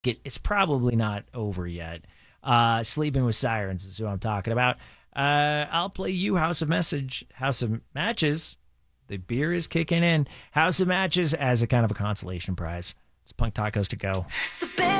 It's probably not over yet. Sleeping with Sirens is who I'm talking about. I'll play you House of Matches. The beer is kicking in. House of Matches as a kind of a consolation prize. It's Punk Tacos to go. So